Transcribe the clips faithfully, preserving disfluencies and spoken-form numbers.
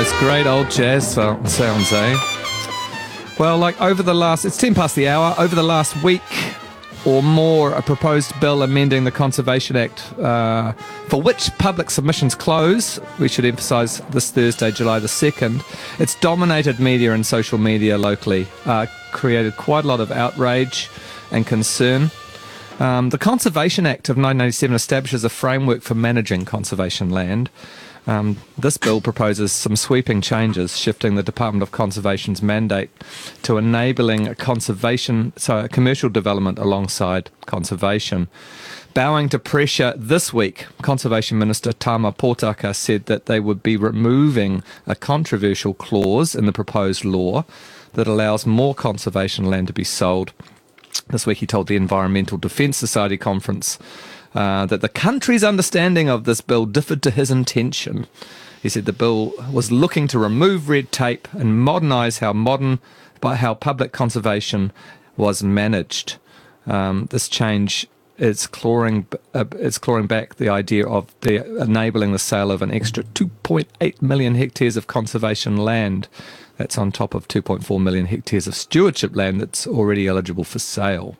those great old jazz so- sounds, eh? Well, like over the last, it's ten past the hour, over the last week or more, a proposed bill amending the Conservation Act, uh, for which public submissions close, we should emphasise this Thursday, July the second, it's dominated media and social media locally, uh, created quite a lot of outrage and concern. Um, the Conservation Act of nineteen eighty-seven establishes a framework for managing conservation land. Um, this bill proposes some sweeping changes, shifting the Department of Conservation's mandate to enabling a conservation, so a commercial development alongside conservation. Bowing to pressure this week, Conservation Minister Tama Potaka said that they would be removing a controversial clause in the proposed law that allows more conservation land to be sold. This week he told the Environmental Defence Society conference Uh, that the country's understanding of this bill differed to his intention. He said the bill was looking to remove red tape and modernise how modern, by how public conservation was managed. Um, this change is clawing, uh, it's clawing back the idea of the enabling the sale of an extra two point eight million hectares of conservation land. That's on top of two point four million hectares of stewardship land that's already eligible for sale.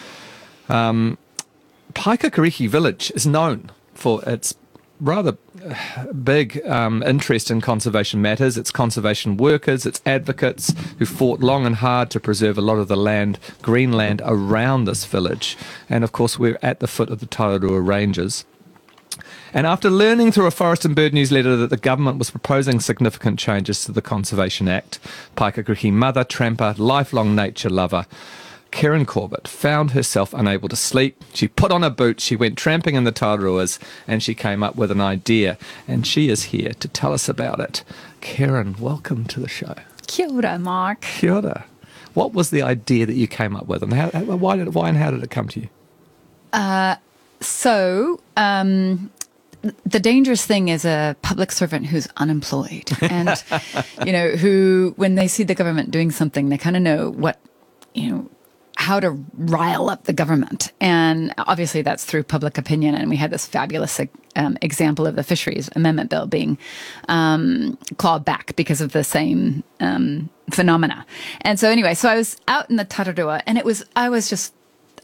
Um, Paikakarihi village is known for its rather big um, interest in conservation matters, its conservation workers, its advocates who fought long and hard to preserve a lot of the land, green land around this village. And of course we're at the foot of the Tararua Ranges. And after learning through a Forest and Bird newsletter that the government was proposing significant changes to the Conservation Act, Paikakarihi mother, tramper, lifelong nature lover, Karen Corbett found herself unable to sleep. She put on her boots, she went tramping in the Tararuas, and she came up with an idea. And she is here to tell us about it. Karen, welcome to the show. Kia ora, Mark. Kia ora. What was the idea that you came up with, and how, why did why and how did it come to you? Uh, so, um, the dangerous thing is a public servant who's unemployed and, you know, who, when they see the government doing something, they kind of know what, you know, how to rile up the government. And obviously that's through public opinion. And we had this fabulous um, example of the Fisheries Amendment Bill being um, clawed back because of the same um, phenomena. And so anyway, so I was out in the Tararua and it was, I was just,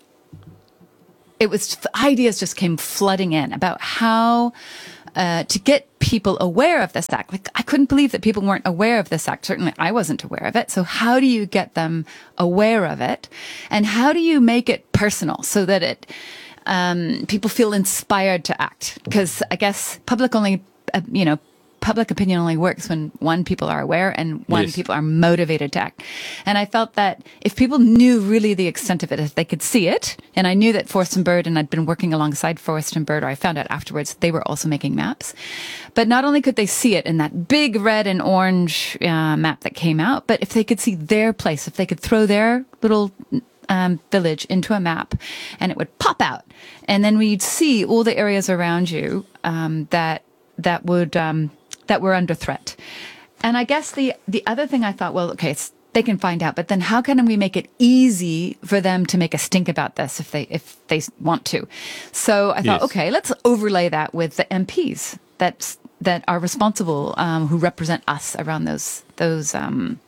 it was, ideas just came flooding in about how uh, to get people aware of this act. Like, I couldn't believe that people weren't aware of this act. Certainly I wasn't aware of it. So how do you get them aware of it? And how do you make it personal so that it, um, people feel inspired to act? Because I guess public only, uh, you know, public opinion only works when one, people are aware and one, yes. people are motivated to act. And I felt that if people knew really the extent of it, if they could see it, and I knew that Forest and Bird, and I'd been working alongside Forest and Bird, or I found out afterwards they were also making maps. But not only could they see it in that big red and orange uh, map that came out, but if they could see their place, if they could throw their little um, village into a map and it would pop out. And then we'd see all the areas around you um, that, that would... Um, that were under threat. And I guess the, the other thing I thought, well, okay, it's, they can find out, but then how can we make it easy for them to make a stink about this if they, if they want to? So I thought, yes. okay, let's overlay that with the M Ps that's, that are responsible, um, who represent us around those, those, um,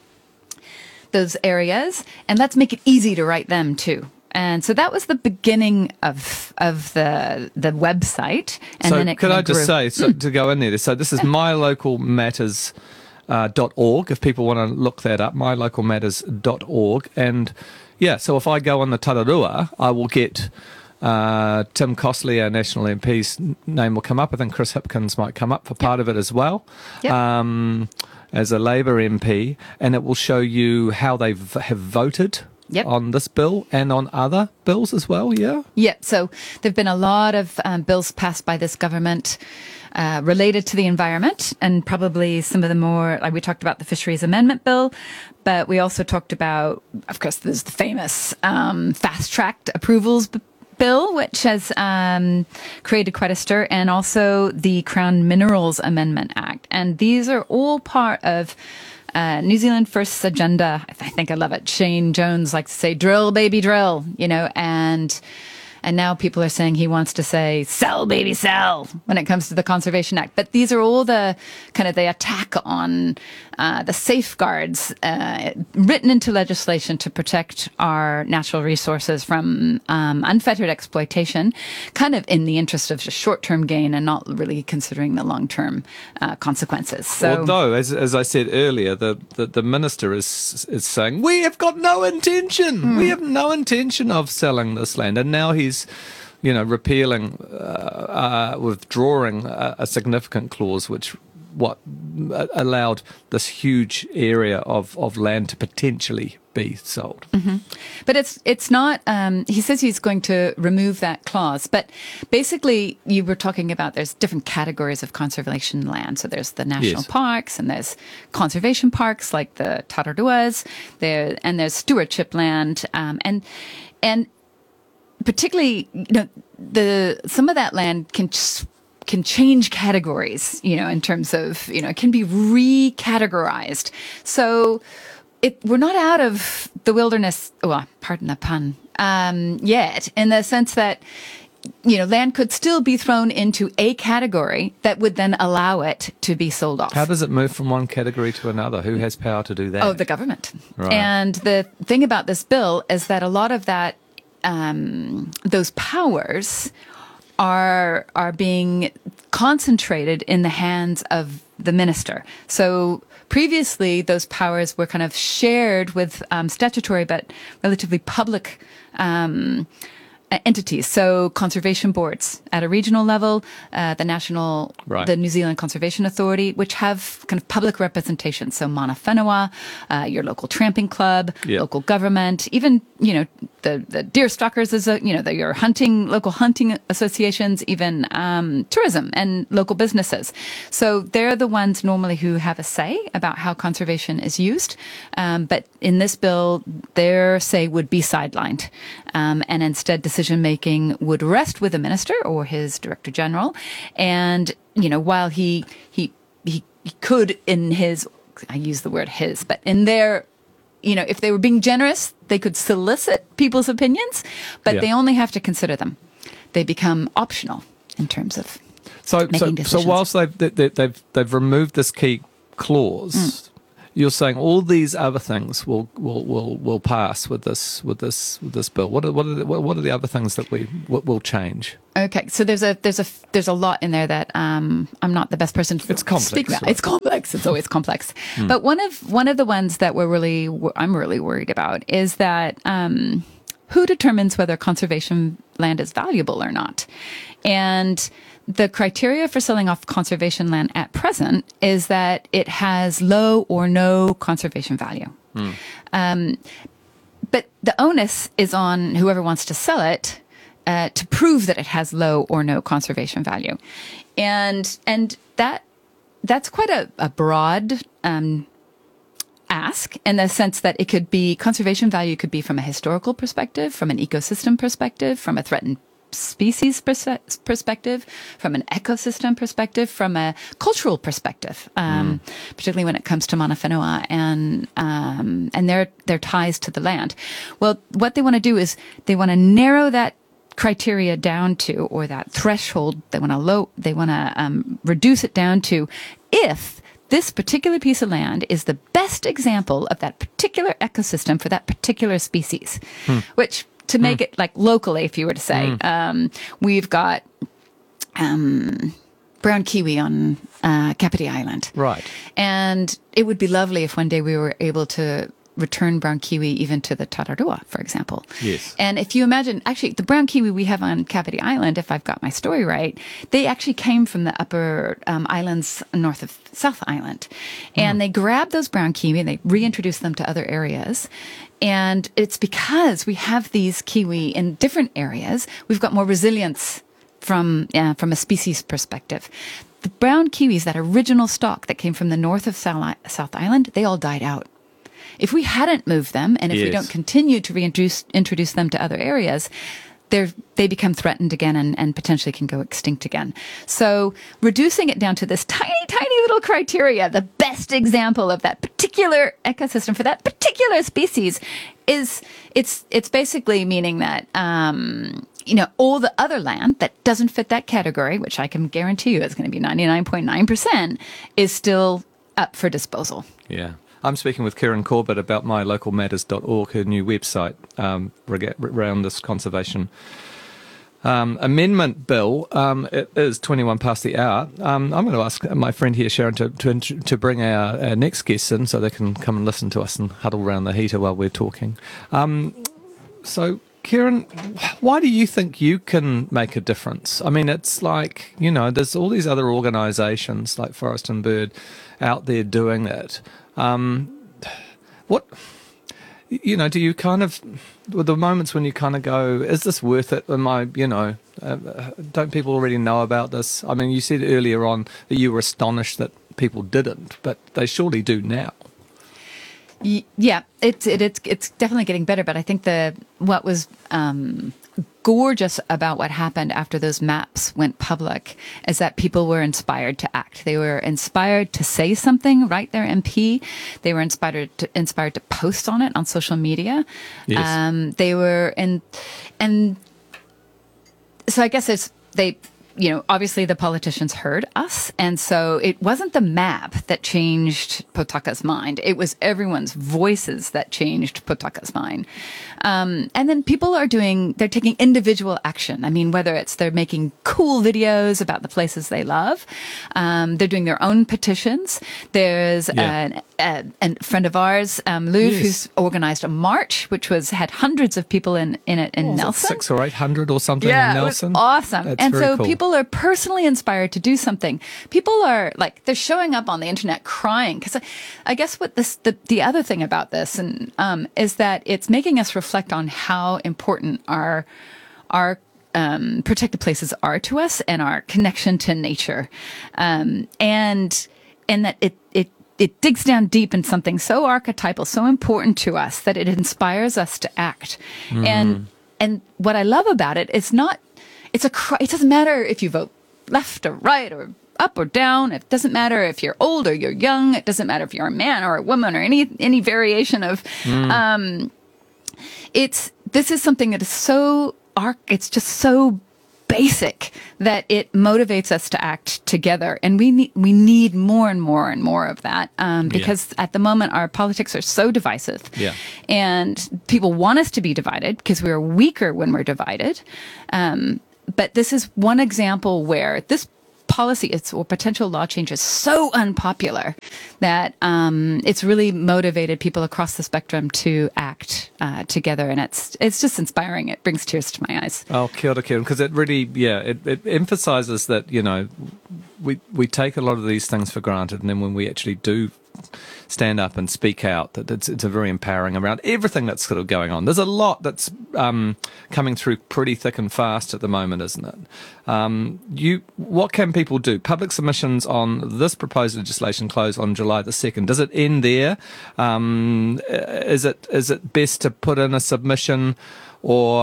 those areas. And let's make it easy to write them too. And so that was the beginning of of the the website, and so then it could I grew. just say so, to go in there? So this is my local matters dot org. If people want to look that up, my local matters dot org. And yeah, so if I go on the Tararua, I will get uh, Tim Costley, our National M P's name will come up. I think Chris Hipkins might come up for part yep. of it as well. Yep. Um, as a Labour M P, and it will show you how they v- have voted. Yep. On this bill and on other bills as well, yeah? Yeah, so there have been a lot of um, bills passed by this government uh, related to the environment, and probably some of the more, like we talked about the Fisheries Amendment Bill, but we also talked about, of course, there's the famous um, fast-tracked approvals b- bill, which has um, created quite a stir, and also the Crown Minerals Amendment Act. And these are all part of Uh, New Zealand First's agenda. I think I love it. Shane Jones likes to say, drill, baby, drill, you know, and And now people are saying he wants to say, sell, baby, sell, when it comes to the Conservation Act. But these are all the kind of the attack on uh, the safeguards uh, written into legislation to protect our natural resources from um, unfettered exploitation, kind of in the interest of just short-term gain and not really considering the long-term uh, consequences. So, although, as as I said earlier, the, the, the minister is is saying we have got no intention, mm. we have no intention of selling this land, and now he's, you know, repealing, uh, uh, withdrawing a, a significant clause which what allowed this huge area of, of land to potentially be sold. Mm-hmm. But it's it's not, um, he says he's going to remove that clause. But basically, you were talking about there's different categories of conservation land. So there's the national Yes. parks, and there's conservation parks like the Tararuas, there, and there's stewardship land. Um, and and particularly, you know, the some of that land can just can change categories, you know, in terms of, you know, it can be recategorized. So it, we're not out of the wilderness, well, pardon the pun, um, yet, in the sense that, you know, land could still be thrown into a category that would then allow it to be sold off. How does it move from one category to another? Who has power to do that? Oh, the government. Right. And the thing about this bill is that a lot of that, um, those powers are are being concentrated in the hands of the minister. So previously, those powers were kind of shared with um, statutory but relatively public um, entities. So conservation boards at a regional level, uh, the national, Right. the New Zealand Conservation Authority, which have kind of public representation. So Mana Whenua, uh, your local tramping club, Yeah. local government, even, you know, the, the deer stalkers is a, you know, the, your hunting, local hunting associations, even um, tourism and local businesses. So they're the ones normally who have a say about how conservation is used. Um, but in this bill, their say would be sidelined. Um, and instead decision making would rest with the minister or his director general. And, you know, while he, he, he, he could in his, I use the word his, but in their, you know, if they were being generous, they could solicit people's opinions, but Yeah. they only have to consider them. They become optional in terms of So, so, making so decisions. whilst they've they, they've they've removed this key clause, Mm. you're saying all these other things will, will, will, will pass with this with this with this bill. What are what are the, what are the other things that we what will change? Okay, so there's a there's a there's a lot in there that um, I'm not the best person to It's complex, speak about. right? It's complex. It's always complex. But one of one of the ones that we're really I'm really worried about is that um, who determines whether conservation land is valuable or not, and the criteria for selling off conservation land at present is that it has low or no conservation value. Um, but the onus is on whoever wants to sell it uh, to prove that it has low or no conservation value, and and that that's quite a, a broad um, ask in the sense that it could be conservation value could be from a historical perspective, from an ecosystem perspective, from a threatened species pers- perspective, from an ecosystem perspective, from a cultural perspective, um, mm. particularly when it comes to Mana Whenua and um, and their their ties to the land. Well, what they want to do is they want to narrow that criteria down to, or that threshold. They want to low. They want to um, reduce it down to if this particular piece of land is the best example of that particular ecosystem for that particular species, hmm. which. To make mm. it like locally, if you were to say, mm. um, we've got um, brown kiwi on uh, Kapiti Island. Right. And it would be lovely if one day we were able to return brown kiwi even to the Tararua, for example. Yes. And if you imagine, actually, the brown kiwi we have on Kapiti Island, if I've got my story right, they actually came from the upper um, islands north of South Island. And mm. they grabbed those brown kiwi and they reintroduced them to other areas. And it's because we have these kiwi in different areas, we've got more resilience from uh, from a species perspective. The brown kiwis, that original stock that came from the north of South Island, they all died out. If we hadn't moved them, and if yes. we don't continue to reintroduce introduce them to other areas, they're, they become threatened again and, and potentially can go extinct again. So reducing it down to this tiny, tiny little criteria, the best example of that particular ecosystem for that particular species, is it's it's basically meaning that um, you know, all the other land that doesn't fit that category, which I can guarantee you is going to be ninety-nine point nine percent, is still up for disposal. Yeah. I'm speaking with Kieran Corbett about my local matters dot org, her new website, um, around this conservation um, amendment bill. Um, it is twenty-one past the hour. Um, I'm going to ask my friend here, Sharon, to to, to bring our, our next guests in so they can come and listen to us and huddle around the heater while we're talking. Um, so, Kieran, why do you think you can make a difference? I mean, it's like, you know, there's all these other organisations like Forest and Bird out there doing it. Um, what, you know, do you kind of, with the moments when you kind of go, is this worth it? Am I, you know, uh, don't people already know about this? I mean, you said earlier on that you were astonished that people didn't, but they surely do now. Yeah, it's it, it's it's definitely getting better. But I think the what was um, gorgeous about what happened after those maps went public is that people were inspired to act. They were inspired to say something, write their M P. They were inspired to inspired to post on it on social media. Yes. Um, they were in, and so I guess it's they. You know, obviously the politicians heard us. And so it wasn't the map that changed Potaka's mind. It was everyone's voices that changed Potaka's mind. Um, and then people are doing, they're taking individual action. I mean, whether it's they're making cool videos about the places they love, um, they're doing their own petitions. There's yeah. an, a, a friend of ours, um, Luv, yes. who's organized a march, which was had hundreds of people in, in it in oh, Nelson. Six or eight hundred or something yeah, in Nelson. It was awesome. That's and so cool. people are personally inspired to do something. People are like, they're showing up on the internet crying. Because I, I guess what this, the, the other thing about this and um, is that it's making us reflect on how important our, our um, protected places are to us and our connection to nature. Um, and, and that it, it, it digs down deep in something so archetypal, so important to us that it inspires us to act. Mm. And, and what I love about it is not, It's a. It doesn't matter if you vote left or right or up or down. It doesn't matter if you're old or you're young. It doesn't matter if you're a man or a woman or any any variation of. Mm. Um, it's this is something that is so arc. It's just so basic that it motivates us to act together, and we need we need more and more and more of that um, because yeah. at the moment our politics are so divisive, yeah. and people want us to be divided because we're weaker when we're divided. Um, But this is one example where this policy is, or potential law change is so unpopular that um, it's really motivated people across the spectrum to act uh, together. And it's it's just inspiring. It brings tears to my eyes. Oh, kia ora, Kieran, because it really, yeah, it, it emphasises that, you know, we, we take a lot of these things for granted. And then when we actually do stand up and speak out, that it's it's a very empowering around everything that's sort of going on. There's a lot that's um, coming through pretty thick and fast at the moment, isn't it? Um, you, what can people do? Public submissions on this proposed legislation close on July the second. Does it end there? Um, is it is it best to put in a submission or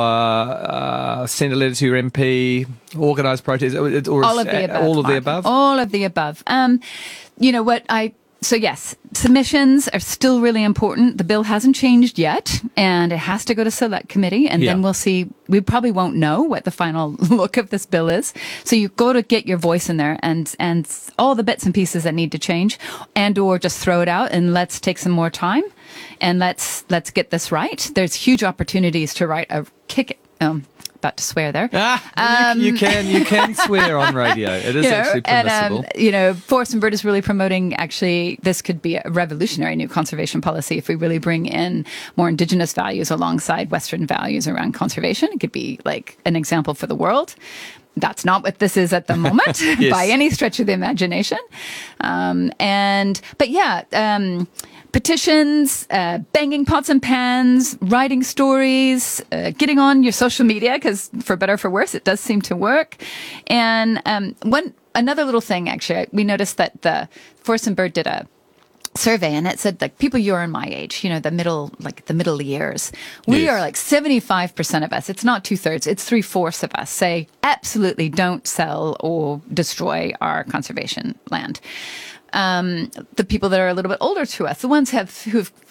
uh, send a letter to your M P, organise protests, or all of the above? All of Mark. the above. All of the above. Um, you know what I. So yes, submissions are still really important. The bill hasn't changed yet, and it has to go to select committee, and yeah. then we'll see. We probably won't know what the final look of this bill is. So you go to get your voice in there, and and all the bits and pieces that need to change, and or just throw it out and let's take some more time, and let's let's get this right. There's huge opportunities to write a kick it. Um, about to swear there. Ah, um, you, you can you can swear on radio. It is you know, actually permissible. And, um, you know, Forest and Bird is really promoting, actually, this could be a revolutionary new conservation policy if we really bring in more Indigenous values alongside Western values around conservation. It could be like an example for the world. That's not what this is at the moment yes. by any stretch of the imagination. Um, and, but yeah, um, petitions, uh, banging pots and pans, writing stories, uh, getting on your social media, because for better or for worse, it does seem to work. And um, one another little thing, actually, we noticed that the Forest and Bird did a survey, and it said like people you're in my age, you know, the middle, like the middle years, we yes. are like seventy-five percent of us. It's not two thirds, it's three fourths of us say absolutely don't sell or destroy our conservation land. Um, the people that are a little bit older to us, the ones have who've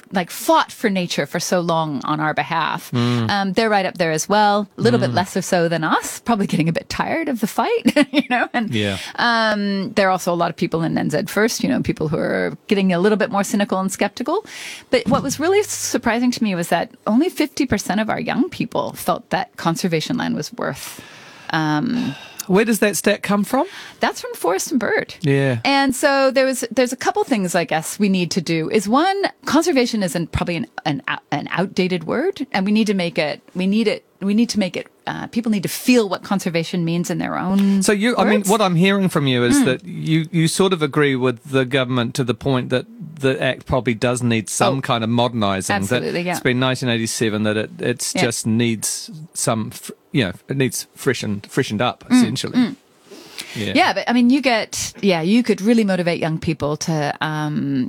like fought for nature for so long on our behalf. Mm. Um, they're right up there as well. A little mm. bit lesser so than us, probably getting a bit tired of the fight, you know. And yeah. um, there are also a lot of people in N Z First, you know, people who are getting a little bit more cynical and skeptical. But what was really surprising to me was that only fifty percent of our young people felt that conservation land was worth. Um, Where does that stat come from? That's from Forest and Bird. Yeah. And so there was, there's a couple things I guess we need to do. Is one, conservation isn't probably an, an an outdated word, and we need to make it. We need it. We need to make it. Uh, people need to feel what conservation means in their own. So you, words. I mean, what I'm hearing from you is mm. that you you sort of agree with the government to the point that the Act probably does need some oh, kind of modernising. Absolutely, that yeah. It's been nineteen eighty-seven. That it it's yeah. just needs some. You know, it needs freshened freshened up essentially. Mm, mm. Yeah. yeah, but I mean, you get, yeah, you could really motivate young people to um,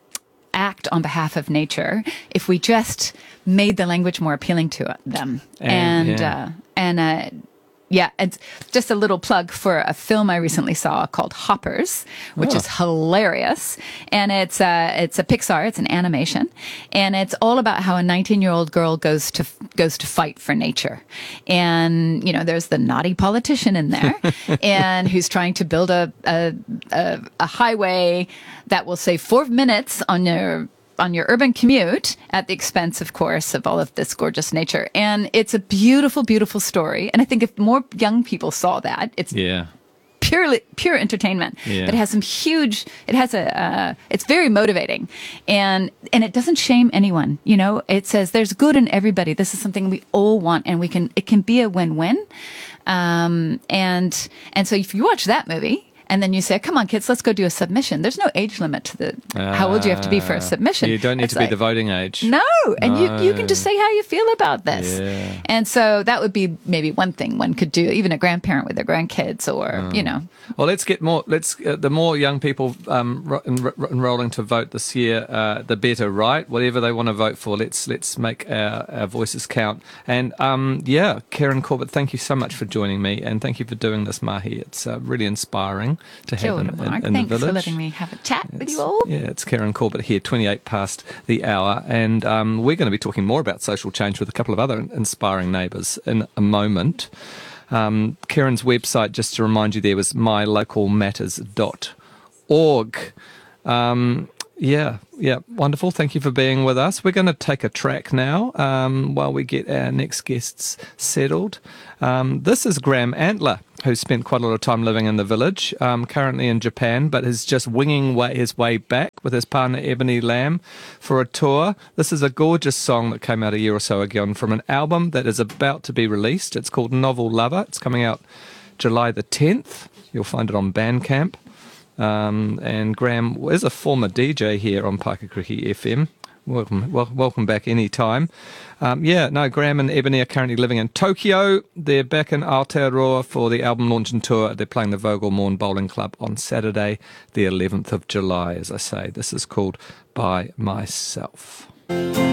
act on behalf of nature if we just made the language more appealing to them. And, and, yeah. uh, and, uh, yeah, it's just a little plug for a film I recently saw called Hoppers, which oh. is hilarious. And it's uh, it's a Pixar, it's an animation, and it's all about how a nineteen-year-old girl goes to goes to fight for nature. And you know, there's the naughty politician in there, and who's trying to build a a, a a highway that will save four minutes on your. on your urban commute at the expense, of course, of all of this gorgeous nature. And it's a beautiful, beautiful story. And I think if more young people saw that, it's yeah. purely pure entertainment. Yeah. But it has some huge, it has a, uh, it's very motivating. And, and it doesn't shame anyone. You know, it says there's good in everybody. This is something we all want, and we can, it can be a win-win. Um, and, and so if you watch that movie, and then you say, come on, kids, let's go do a submission. There's no age limit to the uh, how old you have to be for a submission. You don't need it's to like, be the voting age. No. And no. You, you can just say how you feel about this. Yeah. And so that would be maybe one thing one could do, even a grandparent with their grandkids or, mm. you know. Well, let's get more, let's, uh, the more young people um, ro- en- enrolling to vote this year, uh, the better, right? Whatever they want to vote for, let's let's make our, our voices count. And um, yeah, Karen Corbett, thank you so much for joining me, and thank you for doing this, Mahi. It's uh, really inspiring to have Sure. an Mark, in, in thanks the village. for letting me have a chat it's, with you all. Yeah, it's Karen Corbett here, twenty-eight past the hour, and um, we're going to be talking more about social change with a couple of other inspiring neighbours in a moment. Um, Karen's website, just to remind you there, was my local matters dot org. Um, yeah, yeah, wonderful. Thank you for being with us. We're going to take a track now um, while we get our next guests settled. Um, this is Graham Antler, who spent quite a lot of time living in the village, um, currently in Japan, but is just winging way, his way back with his partner Ebony Lamb for a tour. This is a gorgeous song that came out a year or so ago from an album that is about to be released. It's called Novel Lover. It's coming out July the tenth. You'll find it on Bandcamp. Um, and Graham is a former D J here on Paikakriki F M. Welcome, wel- welcome back anytime. Um, yeah, no, Graham and Ebony are currently living in Tokyo. They're back in Aotearoa for the album launch and tour. They're playing the Vogel Morn Bowling Club on Saturday, the eleventh of July, as I say. This is called By Myself.